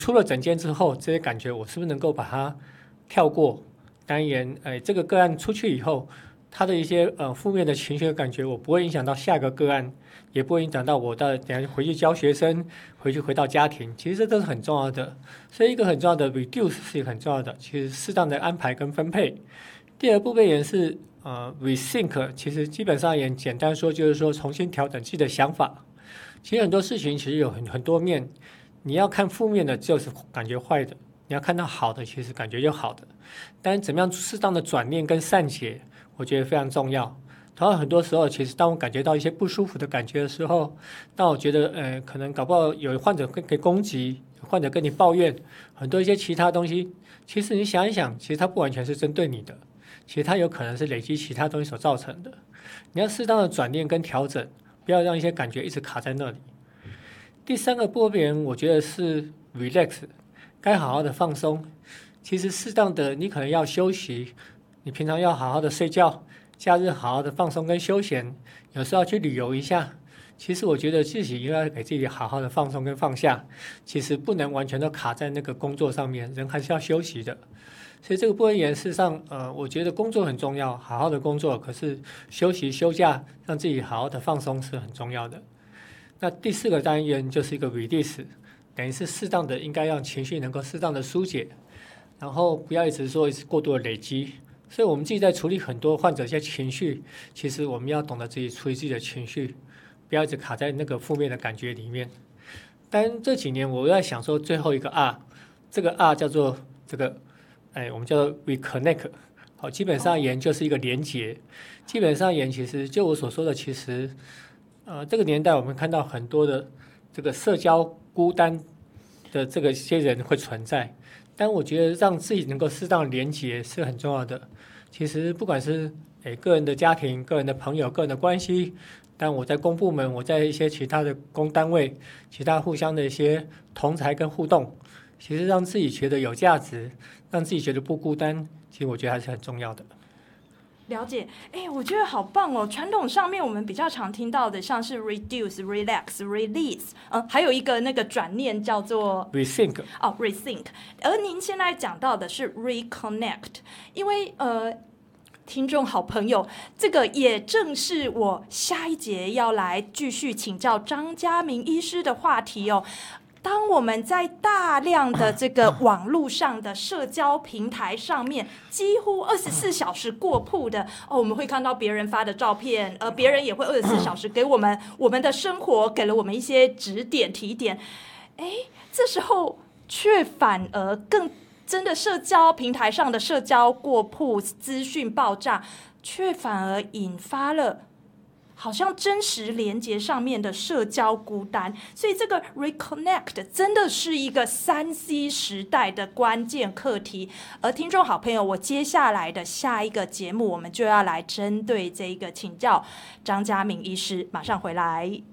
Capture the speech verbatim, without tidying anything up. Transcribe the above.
出了诊间之后，这些感觉我是不是能够把它跳过？当然，哎，这个个案出去以后，他的一些呃负面的情绪的感觉，我不会影响到下个个案，也不会影响到我到等下回去教学生，回去回到家庭。其实这都是很重要的。所以一个很重要的 reduce 是一个很重要的，其实适当的安排跟分配。第二部分也是呃 rethink， 其实基本上也简单说就是说重新调整自己的想法。其实很多事情其实有很很多面，你要看负面的，就是感觉坏的；你要看到好的，其实感觉就好的。但怎么样适当的转念跟善解，我觉得非常重要。同样，很多时候，其实当我感觉到一些不舒服的感觉的时候，当我觉得呃，可能搞不好有患者跟给攻击，患者跟你抱怨很多一些其他东西，其实你想一想，其实它不完全是针对你的，其实它有可能是累积其他东西所造成的。你要适当的转念跟调整，不要让一些感觉一直卡在那里。第三个部分，我觉得是 relax， 该好好的放松。其实适当的，你可能要休息，你平常要好好的睡觉，假日好好的放松跟休闲，有时候要去旅游一下。其实我觉得自己应该给自己好好的放松跟放下，其实不能完全都卡在那个工作上面，人还是要休息的。所以这个部分也事实上，呃，我觉得工作很重要，好好的工作，可是休息休假，让自己好好的放松是很重要的。那第四个单元就是一个 release， 等于是适当的应该让情绪能够适当的疏解，然后不要一直说一直过度的累积。所以我们自己在处理很多患者一些情绪，其实我们要懂得自己处理自己的情绪，不要一直卡在那个负面的感觉里面。但这几年我在想说最后一个 R， 这个 R 叫做这个，哎，我们叫做 reconnect。好，基本上言就是一个连结。基本上言其实就我所说的，其实呃这个年代我们看到很多的这个社交孤单的这个些人会存在。但我觉得让自己能够适当连结是很重要的。其实不管是诶个人的家庭、个人的朋友、个人的关系，但我在公部门，我在一些其他的公单位，其他互相的一些同才跟互动，其实让自己觉得有价值，让自己觉得不孤单，其实我觉得还是很重要的。 了解，哎，我觉得好棒哦！传统上面我们比较常听到的，像是 reduce、relax、release， 嗯，还有一个那个转念叫做 rethink， 哦 rethink， 而您现在讲到的是 reconnect， 因为呃，听众好朋友，这个也正是我下一节要来继续请教张嘉明医师的话题哦。当我们在大量的这个网络上的社交平台上面，几乎二十四小时过曝的哦，我们会看到别人发的照片，呃，别人也会二十四小时给我们我们的生活给了我们一些指点提点，哎，这时候却反而更真的社交平台上的社交过曝、资讯爆炸，却反而引发了好像真实连结上面的社交孤单，所以这个 reconnect 真的是一个 三 C 时代的关键课题。而听众好朋友，我接下来的下一个节目，我们就要来针对这个请教张嘉明医师，马上回来。